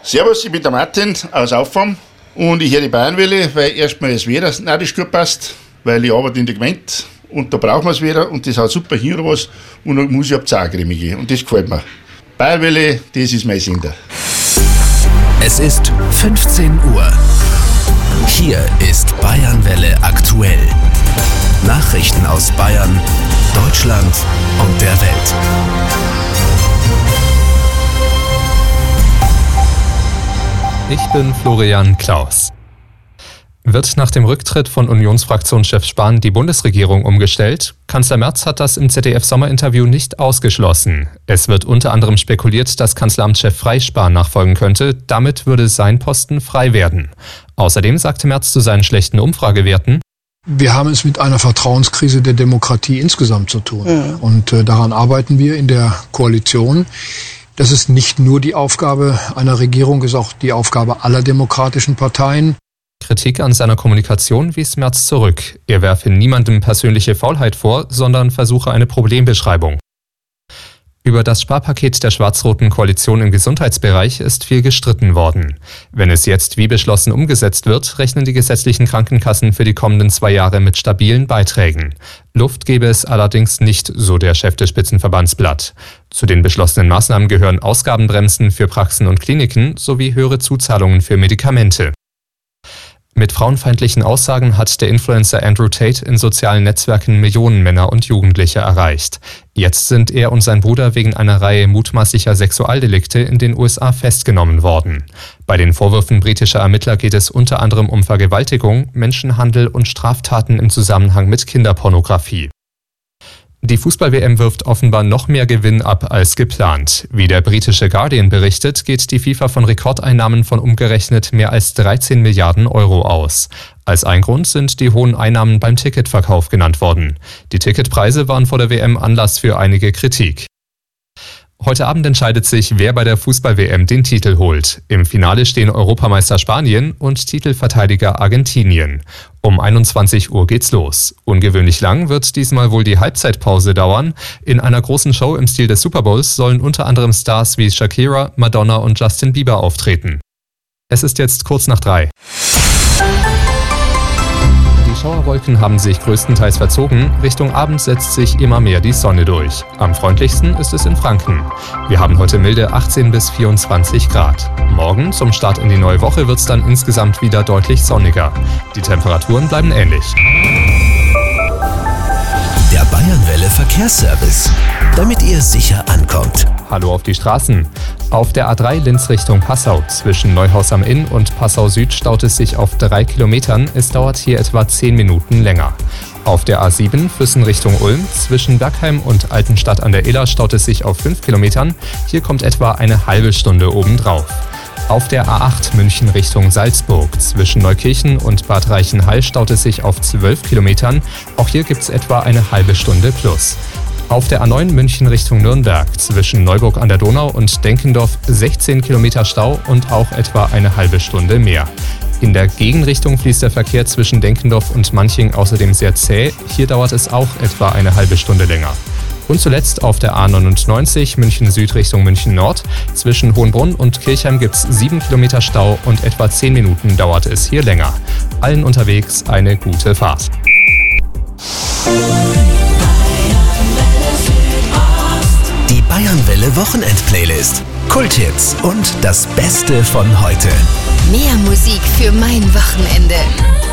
Servus, ich bin der Martin aus Auffam und ich höre die Bayernwelle, weil erstmal das Wetter narrisch gut passt, weil ich arbeite in der Gemeinde und da brauchen wir es wieder und das hat super hier oder was und dann muss ich ab Zagremi gehen und das gefällt mir. Bayernwelle, das ist mein Sender. Es ist 15 Uhr. Hier ist Bayernwelle aktuell. Nachrichten aus Bayern, Deutschland und der Welt. Ich bin Florian Klaus. Wird nach dem Rücktritt von Unionsfraktionschef Spahn die Bundesregierung umgestellt? Kanzler Merz hat das im ZDF-Sommerinterview nicht ausgeschlossen. Es wird unter anderem spekuliert, dass Kanzleramtschef Frey Spahn nachfolgen könnte. Damit würde sein Posten frei werden. Außerdem sagte Merz zu seinen schlechten Umfragewerten: Wir haben es mit einer Vertrauenskrise der Demokratie insgesamt zu tun. Ja. Und daran arbeiten wir in der Koalition. Das ist nicht nur die Aufgabe einer Regierung, ist auch die Aufgabe aller demokratischen Parteien. Kritik an seiner Kommunikation wies Merz zurück. Er werfe niemandem persönliche Faulheit vor, sondern versuche eine Problembeschreibung. Über das Sparpaket der schwarz-roten Koalition im Gesundheitsbereich ist viel gestritten worden. Wenn es jetzt wie beschlossen umgesetzt wird, rechnen die gesetzlichen Krankenkassen für die kommenden 2 Jahre mit stabilen Beiträgen. Luft gebe es allerdings nicht, so der Chef des Spitzenverbandsblatt. Zu den beschlossenen Maßnahmen gehören Ausgabenbremsen für Praxen und Kliniken sowie höhere Zuzahlungen für Medikamente. Mit frauenfeindlichen Aussagen hat der Influencer Andrew Tate in sozialen Netzwerken Millionen Männer und Jugendliche erreicht. Jetzt sind er und sein Bruder wegen einer Reihe mutmaßlicher Sexualdelikte in den USA festgenommen worden. Bei den Vorwürfen britischer Ermittler geht es unter anderem um Vergewaltigung, Menschenhandel und Straftaten im Zusammenhang mit Kinderpornografie. Die Fußball-WM wirft offenbar noch mehr Gewinn ab als geplant. Wie der britische Guardian berichtet, geht die FIFA von Rekordeinnahmen von umgerechnet mehr als 13 Milliarden Euro aus. Als ein Grund sind die hohen Einnahmen beim Ticketverkauf genannt worden. Die Ticketpreise waren vor der WM Anlass für einige Kritik. Heute Abend entscheidet sich, wer bei der Fußball-WM den Titel holt. Im Finale stehen Europameister Spanien und Titelverteidiger Argentinien. Um 21 Uhr geht's los. Ungewöhnlich lang wird diesmal wohl die Halbzeitpause dauern. In einer großen Show im Stil des Super Bowls sollen unter anderem Stars wie Shakira, Madonna und Justin Bieber auftreten. Es ist jetzt kurz nach 3. Die Schauerwolken haben sich größtenteils verzogen. Richtung Abend setzt sich immer mehr die Sonne durch. Am freundlichsten ist es in Franken. Wir haben heute milde 18 bis 24 Grad. Morgen, zum Start in die neue Woche, wird es dann insgesamt wieder deutlich sonniger. Die Temperaturen bleiben ähnlich. Der Bayernwelle Verkehrsservice, damit ihr sicher ankommt. Hallo auf die Straßen. Auf der A3 Linz Richtung Passau zwischen Neuhaus am Inn und Passau Süd staut es sich auf 3 Kilometern. Es dauert hier etwa 10 Minuten länger. Auf der A7 Füssen Richtung Ulm zwischen Bergheim und Altenstadt an der Iller staut es sich auf 5 Kilometern. Hier kommt etwa eine halbe Stunde obendrauf. Auf der A8 München Richtung Salzburg zwischen Neukirchen und Bad Reichenhall staut es sich auf 12 Kilometern. Auch hier gibt es etwa eine halbe Stunde plus. Auf der A9 München Richtung Nürnberg zwischen Neuburg an der Donau und Denkendorf 16 Kilometer Stau und auch etwa eine halbe Stunde mehr. In der Gegenrichtung fließt der Verkehr zwischen Denkendorf und Manching außerdem sehr zäh. Hier dauert es auch etwa eine halbe Stunde länger. Und zuletzt auf der A99 München Süd Richtung München Nord. Zwischen Hohenbrunn und Kirchheim gibt es 7 Kilometer Stau und etwa 10 Minuten dauert es hier länger. Allen unterwegs eine gute Fahrt. Die Bayernwelle Wochenend-Playlist. Kulthits und das Beste von heute. Mehr Musik für mein Wochenende.